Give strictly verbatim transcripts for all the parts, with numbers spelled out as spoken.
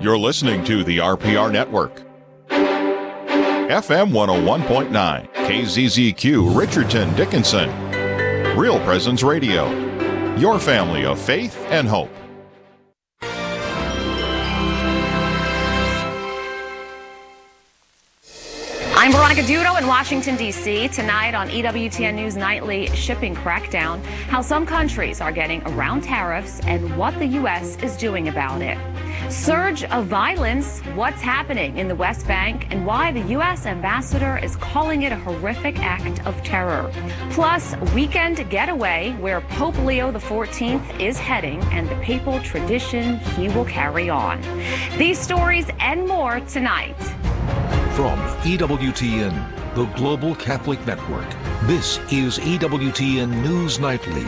You're listening to the R P R Network. F M one oh one point nine, K Z Z Q, Richardson, Dickinson. Real Presence Radio. Your family of faith and hope. I'm Veronica Dudo in Washington, D C Tonight on E W T N News Nightly, shipping crackdown, how some countries are getting around tariffs and what the U S is doing about it. Surge of violence, what's happening in the West Bank, and why the U S ambassador is calling it a horrific act of terror. Plus, weekend getaway where Pope Leo the fourteenth is heading and the papal tradition he will carry on. These stories and more tonight. From E W T N, the Global Catholic Network, this is E W T N News Nightly.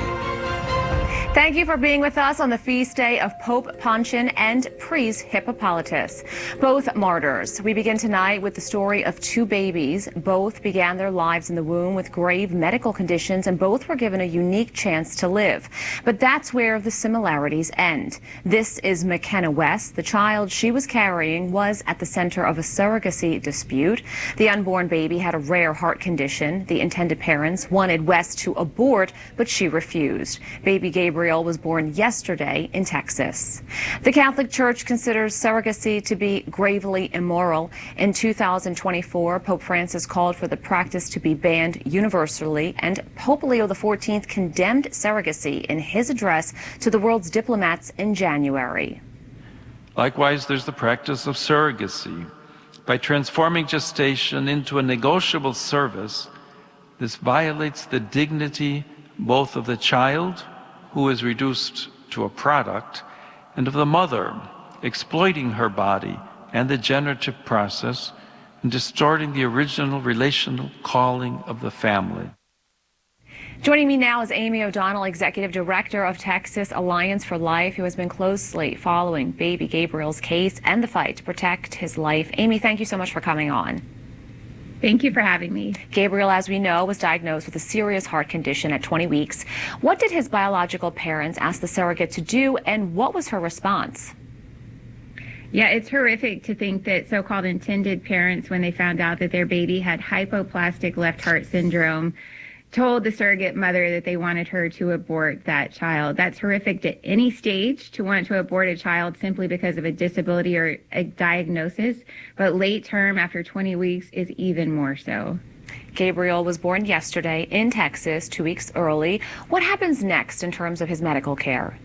Thank you for being with us on the feast day of Pope Pontian and Priest Hippolytus, both martyrs. We begin tonight with the story of two babies. Both began their lives in the womb with grave medical conditions, and both were given a unique chance to live. But that's where the similarities end. This is McKenna West. The child she was carrying was at the center of a surrogacy dispute. The unborn baby had a rare heart condition. The intended parents wanted West to abort, but she refused. Baby Gabriel was born yesterday in Texas. The Catholic Church considers surrogacy to be gravely immoral. In two thousand twenty-four, Pope Francis called for the practice to be banned universally, and Pope Leo the fourteenth condemned surrogacy in his address to the world's diplomats in January. Likewise, there's the practice of surrogacy. By transforming gestation into a negotiable service, this violates the dignity both of the child, who is reduced to a product, and of the mother, exploiting her body and the generative process and distorting the original relational calling of the family. Joining me now is Amy O'Donnell, Executive Director of Texas Alliance for Life, who has been closely following baby Gabriel's case and the fight to protect his life. Amy, thank you so much for coming on. Thank you for having me. Gabriel, as we know, was diagnosed with a serious heart condition at twenty weeks. What did his biological parents ask the surrogate to do, and what was her response? Yeah, it's horrific to think that so-called intended parents, when they found out that their baby had hypoplastic left heart syndrome, told the surrogate mother that they wanted her to abort that child. That's horrific at any stage, to want to abort a child simply because of a disability or a diagnosis, but late term after twenty weeks is even more so. Gabriel was born yesterday in Texas, two weeks early. What happens next in terms of his medical care?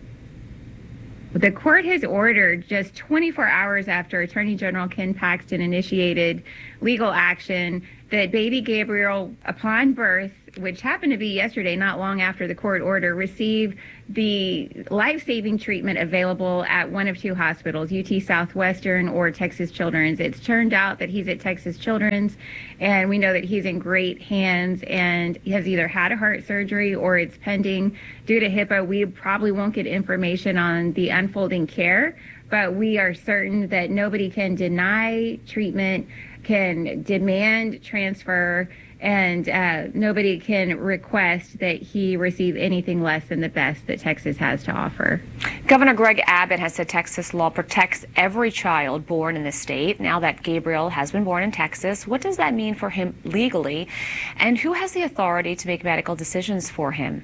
The court has ordered, just twenty-four hours after Attorney General Ken Paxton initiated legal action, that baby Gabriel, upon birth, which happened to be yesterday, not long after the court order, receive the life-saving treatment available at one of two hospitals, U T Southwestern or Texas Children's. It's turned out that he's at Texas Children's, and we know that he's in great hands and he has either had a heart surgery or it's pending. Due to HIPAA, we probably won't get information on the unfolding care, but we are certain that nobody can deny treatment, can demand transfer, and uh, nobody can request that he receive anything less than the best that Texas has to offer. Governor Greg Abbott has said Texas law protects every child born in the state. Now that Gabriel has been born in Texas, what does that mean for him legally? And who has the authority to make medical decisions for him?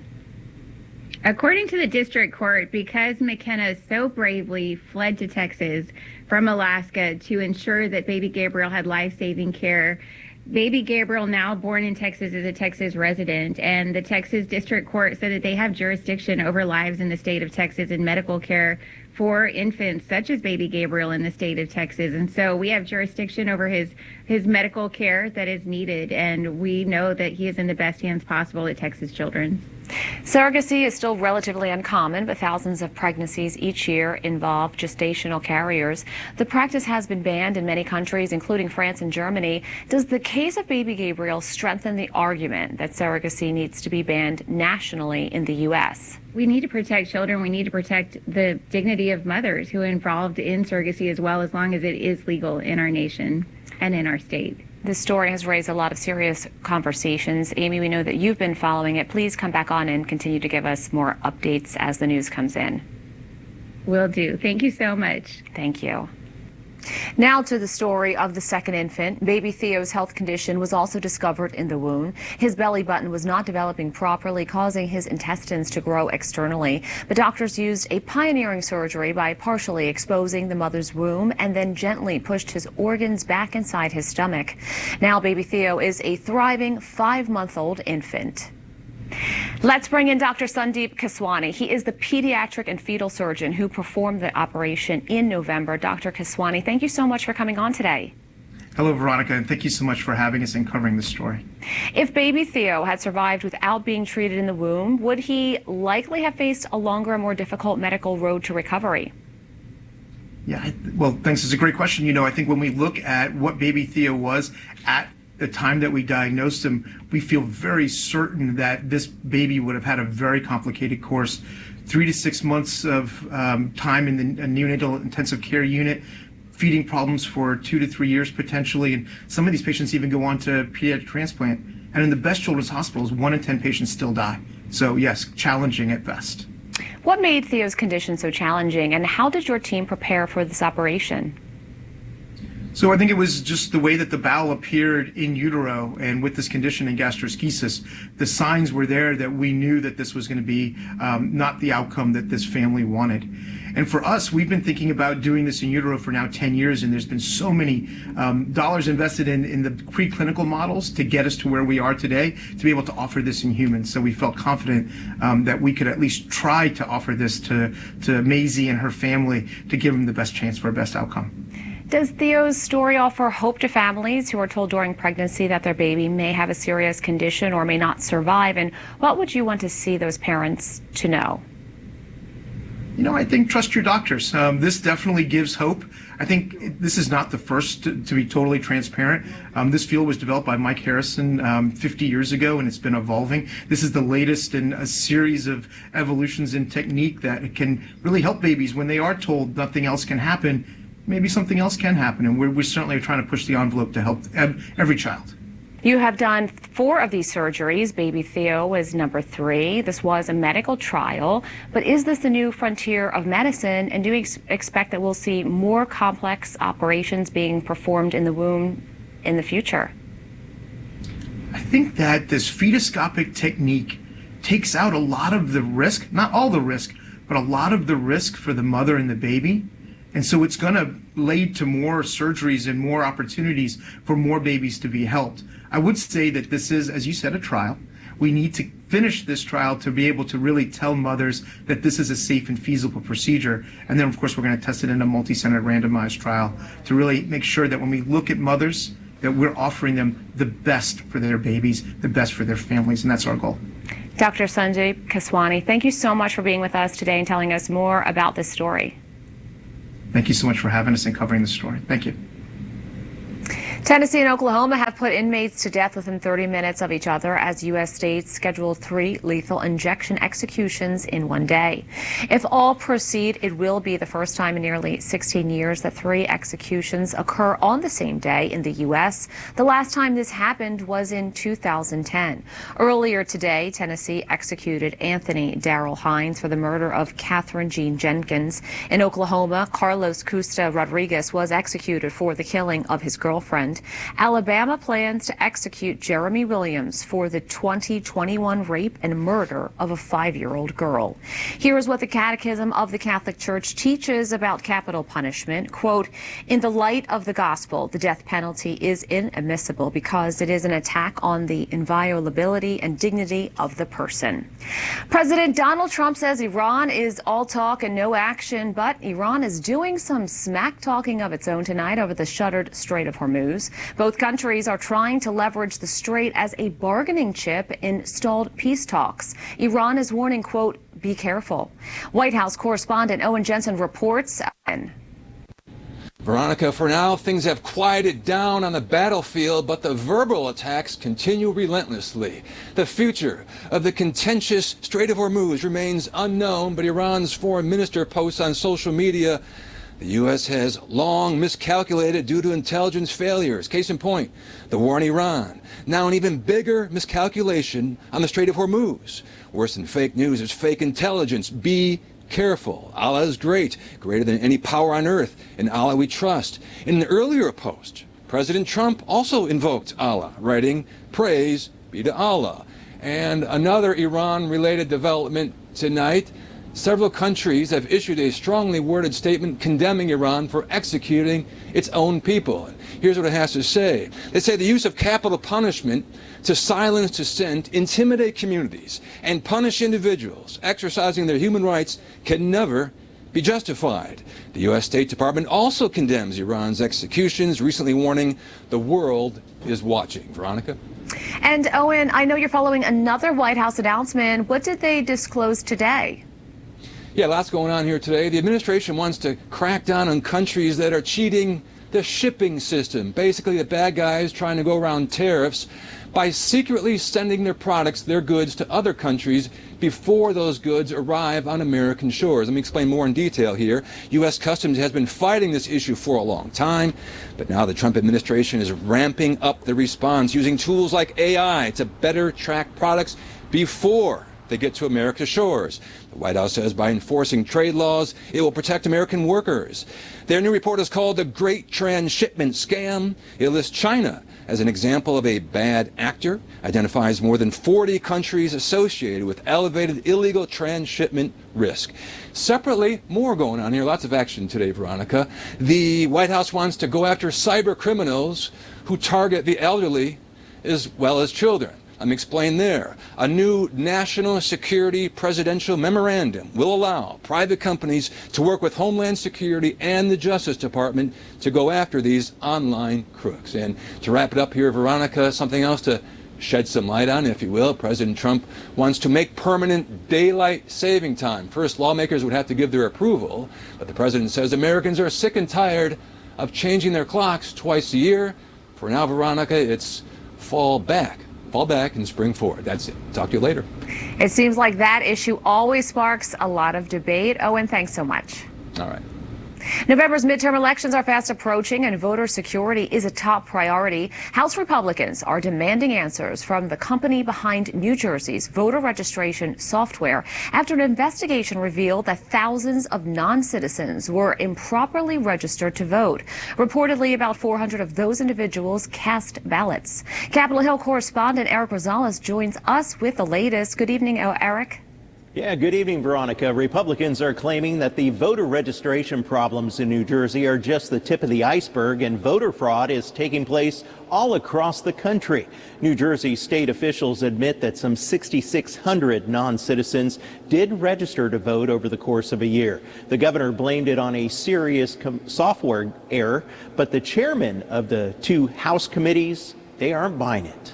According to the district court, because McKenna so bravely fled to Texas from Alaska to ensure that baby Gabriel had life-saving care, baby Gabriel, now born in Texas, is a Texas resident, and the Texas District Court said that they have jurisdiction over lives in the state of Texas and medical care for infants such as baby Gabriel in the state of Texas. And so we have jurisdiction over his his medical care that is needed, and we know that he is in the best hands possible at Texas Children's. Surrogacy is still relatively uncommon, but thousands of pregnancies each year involve gestational carriers. The practice has been banned in many countries, including France and Germany. Does the case of baby Gabriel strengthen the argument that surrogacy needs to be banned nationally in the U S? We need to protect children. We need to protect the dignity of mothers who are involved in surrogacy as well, as long as it is legal in our nation and in our state. This story has raised a lot of serious conversations. Amy, we know that you've been following it. Please come back on and continue to give us more updates as the news comes in. Will do. Thank you so much. Thank you. Now to the story of the second infant. Baby Theo's health condition was also discovered in the womb. His belly button was not developing properly, causing his intestines to grow externally. The doctors used a pioneering surgery by partially exposing the mother's womb and then gently pushed his organs back inside his stomach. Now baby Theo is a thriving five-month-old infant. Let's bring in Doctor Sandeep Keswani. He is the pediatric and fetal surgeon who performed the operation in November. Doctor Keswani, thank you so much for coming on today. Hello, Veronica, and thank you so much for having us and covering this story. If baby Theo had survived without being treated in the womb, would he likely have faced a longer and more difficult medical road to recovery? Yeah, well, thanks. It's a great question. You know, I think when we look at what baby Theo was at the time that we diagnosed him, we feel very certain that this baby would have had a very complicated course. Three to six months of um, time in the neonatal intensive care unit, feeding problems for two to three years potentially, and some of these patients even go on to pediatric transplant. And in the best children's hospitals, one in ten patients still die. So yes, challenging at best. What made Theo's condition so challenging, and how did your team prepare for this operation? So I think it was just the way that the bowel appeared in utero, and with this condition in gastroschisis, the signs were there that we knew that this was going to be um, not the outcome that this family wanted. And for us, we've been thinking about doing this in utero for now ten years, and there's been so many um, dollars invested in, in the preclinical models to get us to where we are today to be able to offer this in humans. So we felt confident um, that we could at least try to offer this to, to Maisie and her family to give them the best chance for a best outcome. Does Theo's story offer hope to families who are told during pregnancy that their baby may have a serious condition or may not survive? And what would you want to see those parents to know? You know, I think trust your doctors. Um, this definitely gives hope. I think this is not the first to, to be totally transparent. Um, this field was developed by Mike Harrison um, fifty years ago, and it's been evolving. This is the latest in a series of evolutions in technique that can really help babies when they are told nothing else can happen. Maybe something else can happen, and we're, we're certainly trying to push the envelope to help every child. You have done four of these surgeries. Baby Theo is number three. This was a medical trial, but is this the new frontier of medicine, and do you ex expect that we'll see more complex operations being performed in the womb in the future? I think that this fetoscopic technique takes out a lot of the risk, not all the risk, but a lot of the risk for the mother and the baby. And so it's going to lead to more surgeries and more opportunities for more babies to be helped. I would say that this is, as you said, a trial. We need to finish this trial to be able to really tell mothers that this is a safe and feasible procedure. And then, of course, we're going to test it in a multi-center randomized trial to really make sure that when we look at mothers, that we're offering them the best for their babies, the best for their families, and that's our goal. Doctor Sandeep Keswani, thank you so much for being with us today and telling us more about this story. Thank you so much for having us and covering the story. Thank you. Tennessee and Oklahoma have put inmates to death within thirty minutes of each other as U S states schedule three lethal injection executions in one day. If all proceed, it will be the first time in nearly sixteen years that three executions occur on the same day in the U S The last time this happened was in two thousand ten. Earlier today, Tennessee executed Anthony Darrell Hines for the murder of Catherine Jean Jenkins. In Oklahoma, Carlos Custa Rodriguez was executed for the killing of his girlfriend. Alabama plans to execute Jeremy Williams for the twenty twenty-one rape and murder of a five-year-old girl. Here is what the Catechism of the Catholic Church teaches about capital punishment. Quote, in the light of the gospel, the death penalty is inadmissible because it is an attack on the inviolability and dignity of the person. President Donald Trump says Iran is all talk and no action, but Iran is doing some smack talking of its own tonight over the shuttered Strait of Hormuz. Both countries are trying to leverage the strait as a bargaining chip in stalled peace talks. Iran is warning, quote, be careful. White House correspondent Owen Jensen reports. Veronica, for now, things have quieted down on the battlefield, but the verbal attacks continue relentlessly. The future of the contentious Strait of Hormuz remains unknown, but Iran's foreign minister posts on social media the U S has long miscalculated due to intelligence failures. Case in point, the war in Iran. Now an even bigger miscalculation on the Strait of Hormuz. Worse than fake news is fake intelligence. Be careful. Allah is great, greater than any power on earth. In Allah we trust. In an earlier post, President Trump also invoked Allah, writing, praise be to Allah. And another Iran-related development tonight, several countries have issued a strongly worded statement condemning Iran for executing its own people. Here's what it has to say. They say the use of capital punishment to silence dissent, intimidate communities, and punish individuals exercising their human rights can never be justified. The U S State Department also condemns Iran's executions, recently warning the world is watching. Veronica? And Owen, I know you're following another White House announcement. What did they disclose today? Yeah, lots going on here today. The administration wants to crack down on countries that are cheating the shipping system. Basically, the bad guys trying to go around tariffs by secretly sending their products, their goods, to other countries before those goods arrive on American shores. Let me explain more in detail here. U S Customs has been fighting this issue for a long time, but now the Trump administration is ramping up the response, using tools like A I to better track products before they get to America's shores. The White House says by enforcing trade laws, it will protect American workers. Their new report is called the Great Transshipment Scam. It lists China as an example of a bad actor, identifies more than forty countries associated with elevated illegal transshipment risk. Separately, more going on here, lots of action today, Veronica. The White House wants to go after cyber criminals who target the elderly as well as children. Let me explain there. A new national security presidential memorandum will allow private companies to work with Homeland Security and the Justice Department to go after these online crooks. And to wrap it up here, Veronica, something else to shed some light on, if you will. President Trump wants to make permanent daylight saving time. First, lawmakers would have to give their approval, but the president says Americans are sick and tired of changing their clocks twice a year. For now, Veronica, it's fall back. Fall back and spring forward. That's it. Talk to you later. It seems like that issue always sparks a lot of debate. Owen, thanks so much. All right. November's midterm elections are fast approaching, and voter security is a top priority. House Republicans are demanding answers from the company behind New Jersey's voter registration software after an investigation revealed that thousands of non-citizens were improperly registered to vote. Reportedly, about four hundred of those individuals cast ballots. Capitol Hill correspondent Eric Rosales joins us with the latest. Good evening, Eric. Yeah, good evening, Veronica. Republicans are claiming that the voter registration problems in New Jersey are just the tip of the iceberg, and voter fraud is taking place all across the country. New Jersey state officials admit that some six thousand six hundred non-citizens did register to vote over the course of a year. The governor blamed it on a serious software error, but the chairman of the two House committees, they aren't buying it.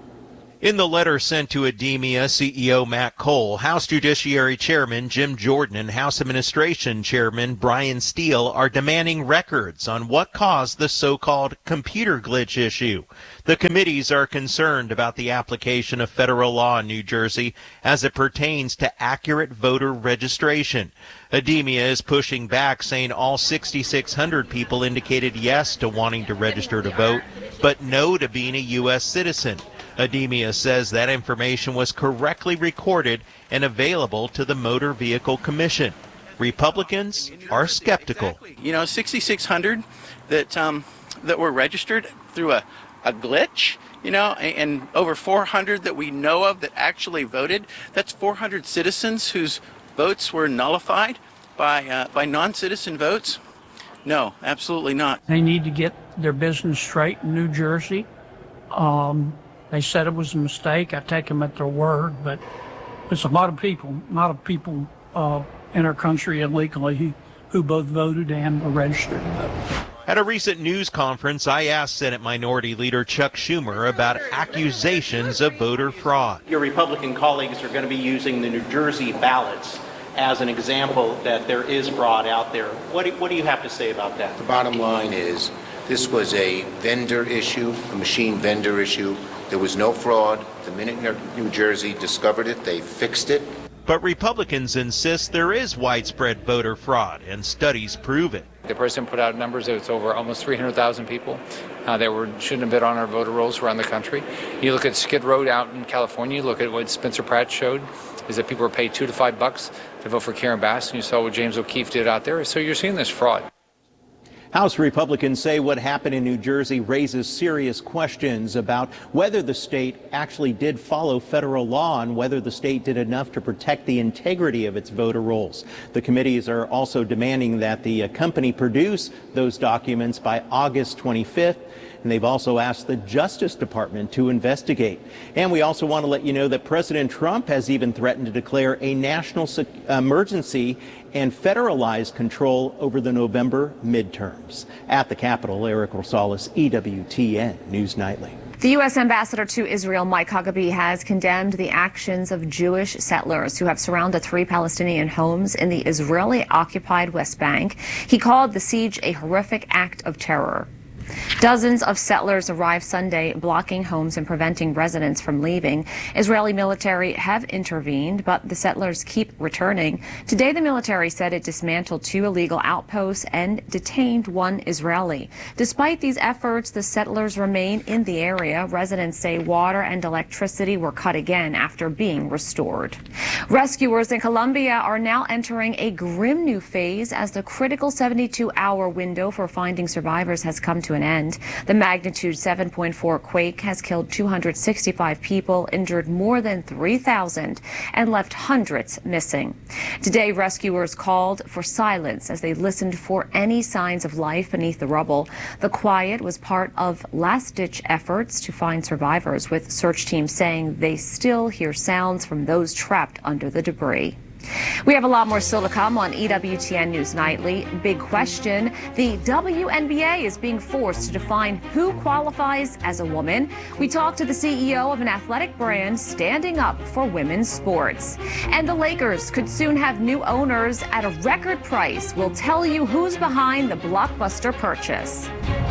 In the letter sent to Ademia, C E O Matt Cole, House Judiciary Chairman Jim Jordan, and House Administration Chairman Brian Steele are demanding records on what caused the so-called computer glitch issue. The committees are concerned about the application of federal law in New Jersey as it pertains to accurate voter registration. Ademia is pushing back, saying all six thousand six hundred people indicated yes to wanting to register to vote, but no to being a U S citizen. Ademia says that information was correctly recorded and available to the Motor Vehicle Commission. Republicans are skeptical. You know, six thousand six hundred that um, that were registered through a, a glitch, you know, and, and over four hundred that we know of that actually voted. That's four hundred citizens whose votes were nullified by uh, by non-citizen votes. No, absolutely not. They need to get their business straight in New Jersey. Um, They said it was a mistake. I take them at their word, but there's a lot of people, a lot of people uh, in our country illegally who, who both voted and were registered to vote. At a recent news conference, I asked Senate Minority Leader Chuck Schumer about accusations of voter fraud. Your Republican colleagues are going to be using the New Jersey ballots as an example that there is fraud out there. What do, what do you have to say about that? The bottom line is this was a vendor issue, a machine vendor issue. There was no fraud. The minute New Jersey discovered it, they fixed it. But Republicans insist there is widespread voter fraud, and studies prove it. The president put out numbers that it's over almost three hundred thousand people uh, that were shouldn't have been on our voter rolls around the country. You look at Skid Row out in California, you look at what Spencer Pratt showed. is that people are paid two to five bucks to vote for Karen Bass, and you saw what James O'Keefe did out there. So you're seeing this fraud. House Republicans say what happened in New Jersey raises serious questions about whether the state actually did follow federal law and whether the state did enough to protect the integrity of its voter rolls. The committees are also demanding that the company produce those documents by August twenty-fifth. And they've also asked the Justice Department to investigate. And we also want to let you know that President Trump has even threatened to declare a national emergency and federalized control over the November midterms. At the Capitol, Eric Rosales, E W T N News Nightly. The U S ambassador to Israel, Mike Huckabee, has condemned the actions of Jewish settlers who have surrounded three Palestinian homes in the Israeli-occupied West Bank. He called the siege a horrific act of terror. Dozens of settlers arrived Sunday, blocking homes and preventing residents from leaving. Israeli military have intervened, but the settlers keep returning. Today, the military said it dismantled two illegal outposts and detained one Israeli. Despite these efforts, the settlers remain in the area. Residents say water and electricity were cut again after being restored. Rescuers in Colombia are now entering a grim new phase as the critical seventy-two hour window for finding survivors has come to an end. The magnitude seven point four quake has killed two hundred sixty-five people, injured more than three thousand, and left hundreds missing. Today, rescuers called for silence as they listened for any signs of life beneath the rubble. The quiet was part of last-ditch efforts to find survivors, with search teams saying they still hear sounds from those trapped under the debris. We have a lot more still to come on E W T N News Nightly. Big question. The W N B A is being forced to define who qualifies as a woman. We talked to the C E O of an athletic brand standing up for women's sports. And the Lakers could soon have new owners at a record price. We'll tell you who's behind the blockbuster purchase.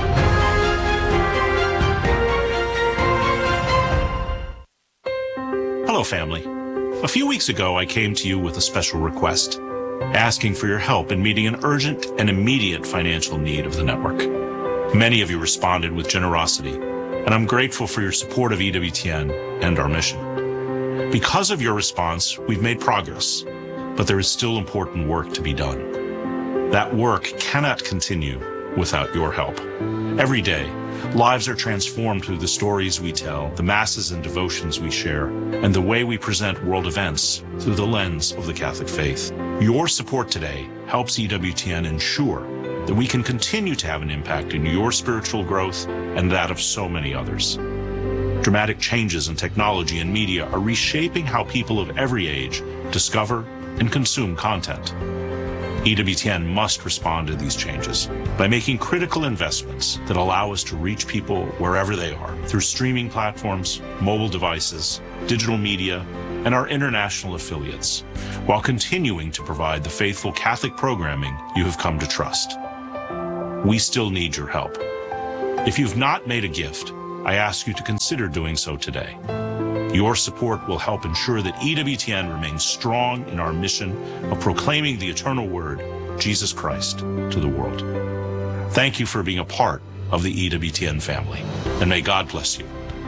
Hello, family. A few weeks ago, I came to you with a special request, asking for your help in meeting an urgent and immediate financial need of the network. Many of you responded with generosity, and I'm grateful for your support of E W T N and our mission. Because of your response, we've made progress, but there is still important work to be done. That work cannot continue without your help. Every day, lives are transformed through the stories we tell, the masses and devotions we share, and the way we present world events through the lens of the Catholic faith. Your support today helps E W T N ensure that we can continue to have an impact in your spiritual growth and that of so many others. Dramatic changes in technology and media are reshaping how people of every age discover and consume content. E W T N must respond to these changes by making critical investments that allow us to reach people wherever they are through streaming platforms, mobile devices, digital media, and our international affiliates, while continuing to provide the faithful Catholic programming you have come to trust. We still need your help. If you've not made a gift, I ask you to consider doing so today. Your support will help ensure that E W T N remains strong in our mission of proclaiming the eternal word, Jesus Christ, to the world. Thank you for being a part of the E W T N family, and may God bless you.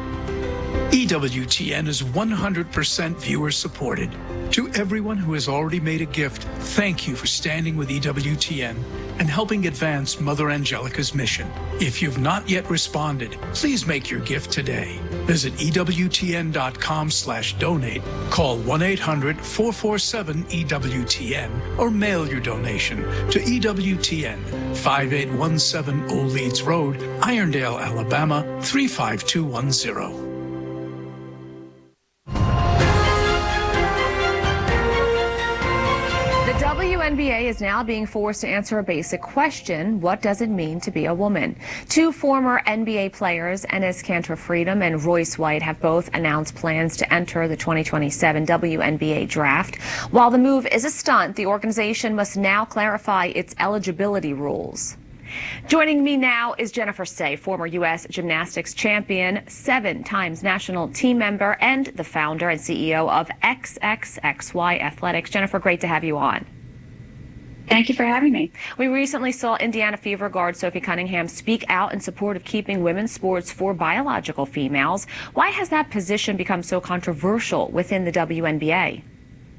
E W T N is one hundred percent viewer supported. To everyone who has already made a gift, thank you for standing with E W T N and helping advance Mother Angelica's mission. If you've not yet responded, please make your gift today. Visit E W T N dot com slash donate, call one eight hundred, four four seven, E W T N, or mail your donation to E W T N, five eight one seven Old Leeds Road, Irondale, Alabama, three five two one zero. The W N B A is now being forced to answer a basic question: what does it mean to be a woman? Two former N B A players, Enes Kanter Freedom and Royce White, have both announced plans to enter the twenty twenty-seven W N B A draft. While the move is a stunt, the organization must now clarify its eligibility rules. Joining me now is Jennifer Say, former U S gymnastics champion, seven times national team member, and the founder and C E O of X X X Y Athletics. Jennifer, great to have you on. Thank you for having me. We recently saw Indiana Fever guard Sophie Cunningham speak out in support of keeping women's sports for biological females. Why has that position become so controversial within the W N B A?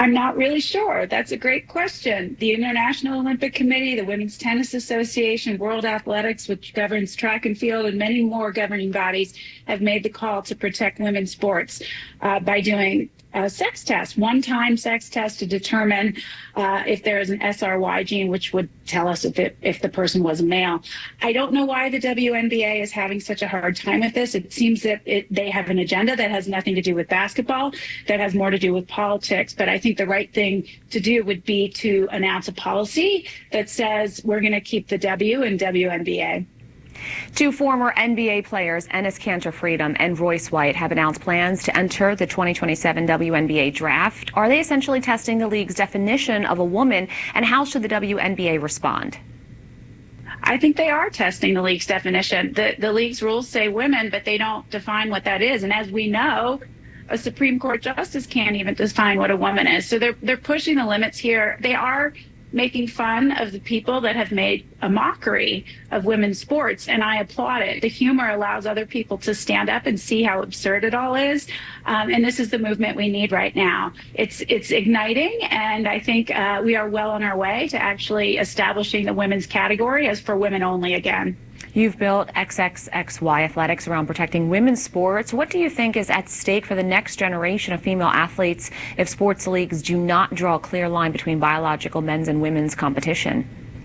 I'm not really sure. That's a great question. The International Olympic Committee, the Women's Tennis Association, World Athletics, which governs track and field, and many more governing bodies have made the call to protect women's sports uh, by doing a sex test, one-time sex test to determine uh, if there is an S R Y gene, which would tell us if it, if the person was a male. I don't know why the W N B A is having such a hard time with this. It seems that it, they have an agenda that has nothing to do with basketball, that has more to do with politics. But I think the right thing to do would be to announce a policy that says we're going to keep the W in W N B A. Two former N B A players, Enes Kanter Freedom and Royce White, have announced plans to enter the twenty twenty-seven W N B A draft. Are they essentially testing the league's definition of a woman, and how should the W N B A respond? I think they are testing the league's definition. The, the league's rules say women, but they don't define what that is. And as we know, a Supreme Court justice can't even define what a woman is. So they're they're pushing the limits here. They are making fun of the people that have made a mockery of women's sports, and I applaud it. The humor allows other people to stand up and see how absurd it all is, um, and this is the movement we need right now. It's it's igniting, and I think uh, we are well on our way to actually establishing the women's category as for women only again. You've built X X X Y Athletics around protecting women's sports. What do you think is at stake for the next generation of female athletes if sports leagues do not draw a clear line between biological men's and women's competition?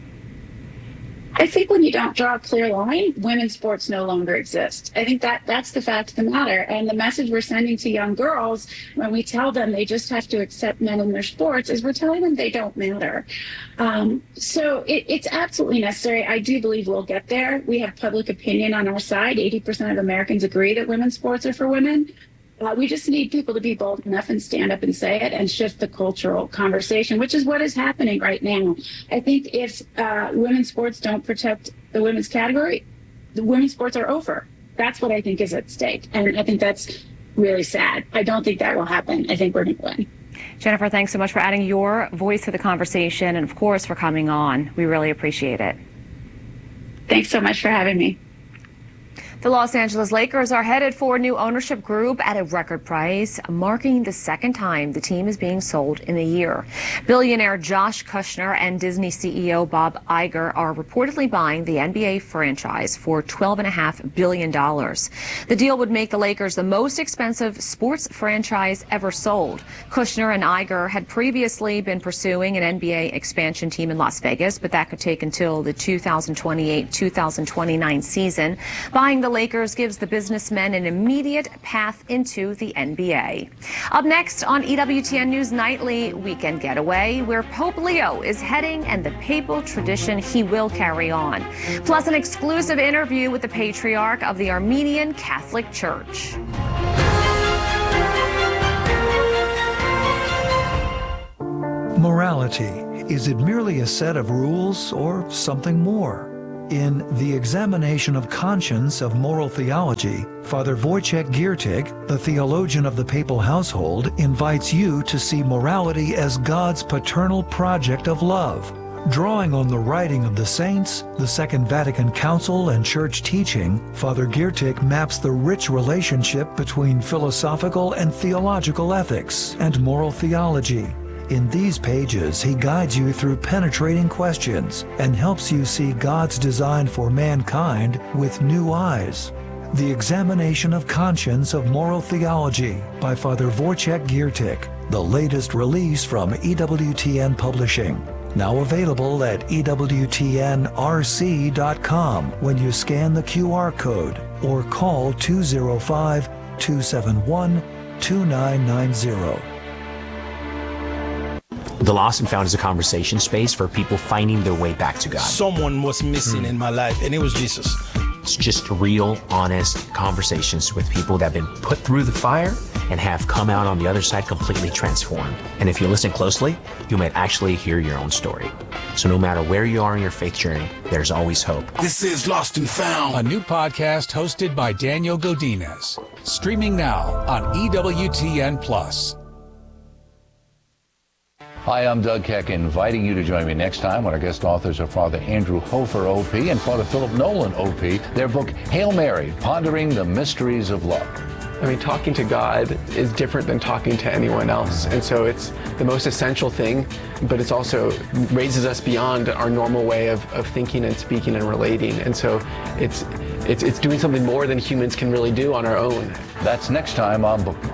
I think when you don't draw a clear line, women's sports no longer exist. I think that that's the fact of the matter. And the message we're sending to young girls when we tell them they just have to accept men in their sports is we're telling them they don't matter. Um, so it, it's absolutely necessary. I do believe we'll get there. We have public opinion on our side. eighty percent of Americans agree that women's sports are for women. Uh, we just need people to be bold enough and stand up and say it and shift the cultural conversation, which is what is happening right now. I think if uh, women's sports don't protect the women's category, the women's sports are over. That's what I think is at stake. And I think that's really sad. I don't think that will happen. I think we're going to win. Jennifer, thanks so much for adding your voice to the conversation and, of course, for coming on. We really appreciate it. Thanks so much for having me. The Los Angeles Lakers are headed for a new ownership group at a record price, marking the second time the team is being sold in a year. Billionaire Josh Kushner and Disney C E O Bob Iger are reportedly buying the N B A franchise for twelve point five billion dollars. The deal would make the Lakers the most expensive sports franchise ever sold. Kushner and Iger had previously been pursuing an N B A expansion team in Las Vegas, but that could take until the two thousand twenty-eight two thousand twenty-nine season. Buying the Lakers gives the businessmen an immediate path into the N B A. Up next on E W T N News Nightly, Weekend Getaway, where Pope Leo is heading and the papal tradition he will carry on. Plus an exclusive interview with the Patriarch of the Armenian Catholic Church. Morality. Is it merely a set of rules or something more? In The Examination of Conscience of Moral Theology, Father Wojciech Giertych, the theologian of the papal household, invites you to see morality as God's paternal project of love. Drawing on the writing of the saints, the Second Vatican Council, and church teaching, Father Giertych maps the rich relationship between philosophical and theological ethics and moral theology. In these pages, he guides you through penetrating questions and helps you see God's design for mankind with new eyes. The Examination of Conscience of Moral Theology by Father Wojciech Giertych, the latest release from E W T N Publishing. Now available at E W T N R C dot com when you scan the Q R code or call two oh five, two seven one, two nine nine zero. The Lost and Found is a conversation space for people finding their way back to God. Someone was missing mm. in my life, and it was Jesus. It's just real, honest conversations with people that have been put through the fire and have come out on the other side completely transformed. And if you listen closely, you might actually hear your own story. So no matter where you are in your faith journey, there's always hope. This is Lost and Found, a new podcast hosted by Daniel Godinez, streaming now on E W T N Plus. Hi, I'm Doug Keck, inviting you to join me next time when our guest authors are Father Andrew Hofer, O P, and Father Philip Nolan, O P. Their book, Hail Mary, Pondering the Mysteries of Love. I mean, talking to God is different than talking to anyone else. And so it's the most essential thing, but it's also raises us beyond our normal way of, of thinking and speaking and relating. And so it's, it's, it's doing something more than humans can really do on our own. That's next time on Bookmark.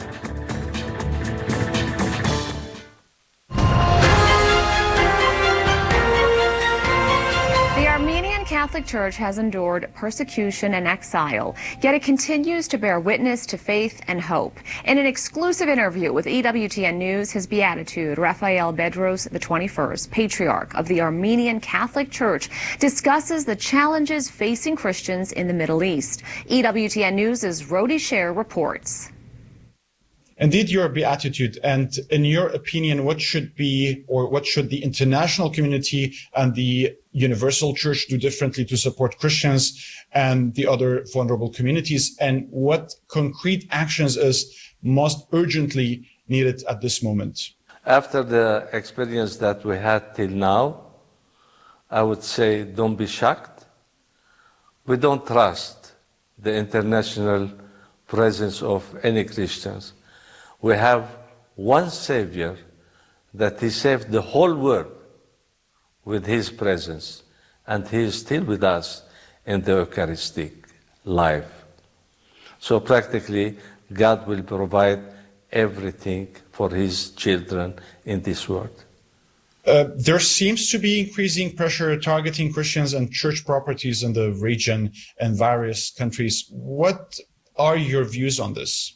Catholic Church has endured persecution and exile, yet it continues to bear witness to faith and hope. In an exclusive interview with E W T N News, His Beatitude, Raphael Bedros the twenty-first, Patriarch of the Armenian Catholic Church, discusses the challenges facing Christians in the Middle East. E W T N News' Rodi Sher reports. Indeed, your beatitude, and in your opinion, what should be, or what should the international community and the universal church do differently to support Christians and the other vulnerable communities, and what concrete actions is most urgently needed at this moment? After the experience that we had till now, I would say don't be shocked. We don't trust the international presence of any Christians. We have one Savior that He saved the whole world with His presence, and He is still with us in the Eucharistic life. So practically, God will provide everything for His children in this world. Uh, there seems to be increasing pressure targeting Christians and church properties in the region and various countries. What are your views on this?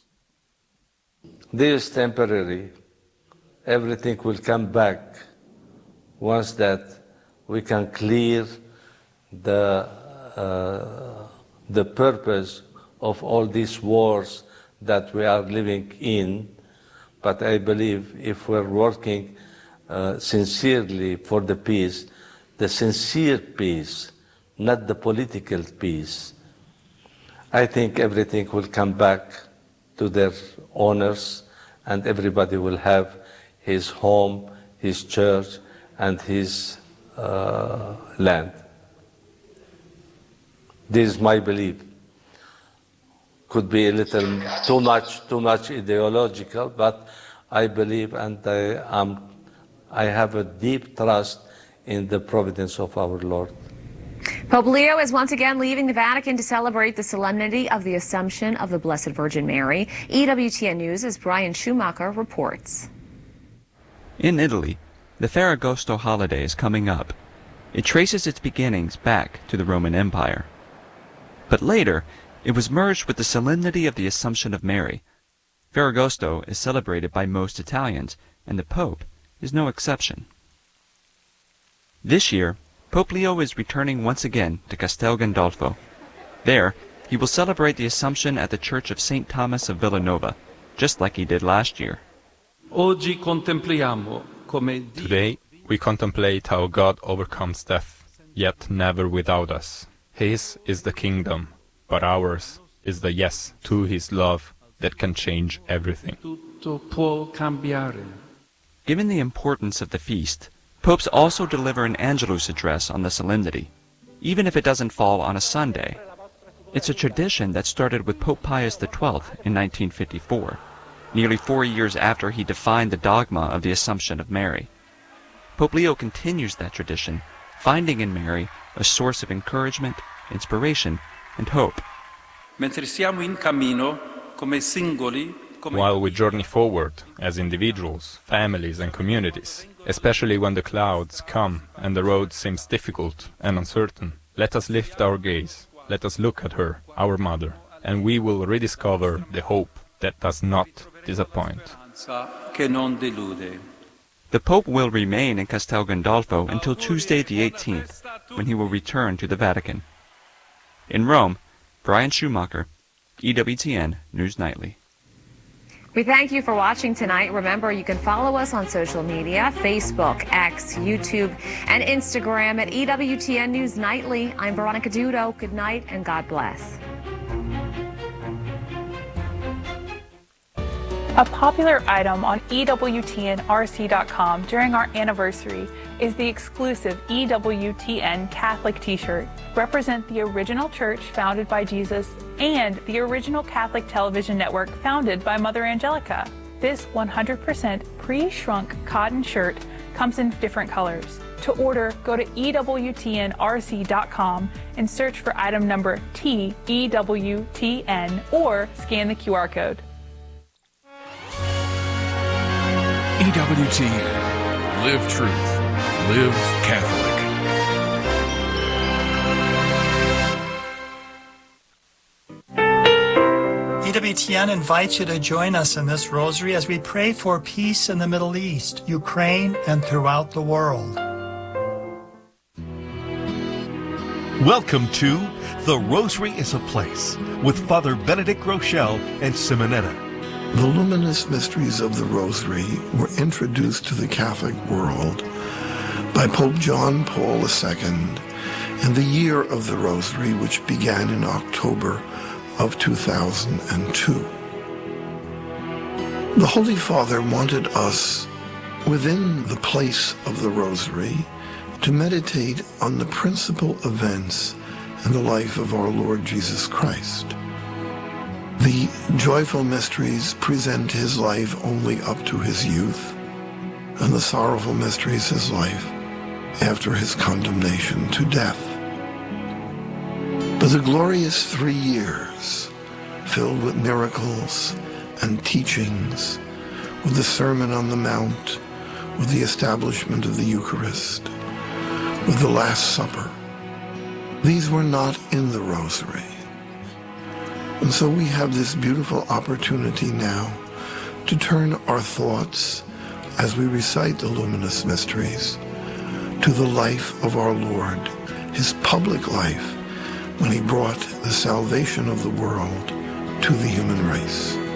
This is temporary. Everything will come back once that we can clear the, uh, the purpose of all these wars that we are living in. But I believe if we're working uh, sincerely for the peace, the sincere peace, not the political peace, I think everything will come back to their owners, and everybody will have his home, his church, and his uh, land. This is my belief. Could be a little too much, too much ideological, but I believe, and I am, I have a deep trust in the providence of our Lord. Pope Leo is once again leaving the Vatican to celebrate the solemnity of the Assumption of the Blessed Virgin Mary. E W T N News' Brian Schumacher reports. In Italy, the Ferragosto holiday is coming up. It traces its beginnings back to the Roman Empire. But later, it was merged with the solemnity of the Assumption of Mary. Ferragosto is celebrated by most Italians, and the Pope is no exception. This year, Pope Leo is returning once again to Castel Gandolfo. There, he will celebrate the Assumption at the Church of Saint Thomas of Villanova, just like he did last year. Today, we contemplate how God overcomes death, yet never without us. His is the kingdom, but ours is the yes to His love that can change everything. Given the importance of the feast, popes also deliver an Angelus address on the solemnity, even if it doesn't fall on a Sunday. It's a tradition that started with Pope Pius the twelfth in nineteen fifty-four, nearly four years after he defined the dogma of the Assumption of Mary. Pope Leo continues that tradition, finding in Mary a source of encouragement, inspiration, and hope. While we journey forward as individuals, families and communities, especially when the clouds come and the road seems difficult and uncertain, let us lift our gaze, let us look at her, our mother, and we will rediscover the hope that does not disappoint. The Pope will remain in Castel Gandolfo until Tuesday the eighteenth, when he will return to the Vatican. In Rome, Brian Schumacher, E W T N News Nightly. We thank you for watching tonight. Remember, you can follow us on social media, Facebook, X, YouTube, and Instagram at E W T N News Nightly. I'm Veronica Dudo. Good night and God bless. A popular item on E W T N R C dot com during our anniversary is the exclusive E W T N Catholic t-shirt. Represent the original church founded by Jesus and the original Catholic television network founded by Mother Angelica. This one hundred percent pre-shrunk cotton shirt comes in different colors. To order, go to E W T N R C dot com and search for item number T E W T N or scan the Q R code. E W T N. Live truth. Live Catholic. E W T N invites you to join us in this rosary as we pray for peace in the Middle East, Ukraine, and throughout the world. Welcome to The Rosary is a Place with Father Benedict Groeschel and Simonetta. The luminous mysteries of the Rosary were introduced to the Catholic world by Pope John Paul the Second in the Year of the Rosary, which began in October of two thousand two. The Holy Father wanted us, within the place of the Rosary, to meditate on the principal events in the life of our Lord Jesus Christ. The joyful mysteries present his life only up to his youth, and the sorrowful mysteries his life after his condemnation to death. But the glorious three years, filled with miracles and teachings, with the Sermon on the Mount, with the establishment of the Eucharist, with the Last Supper, these were not in the Rosary. And so we have this beautiful opportunity now to turn our thoughts, as we recite the luminous mysteries, to the life of our Lord, his public life, when he brought the salvation of the world to the human race.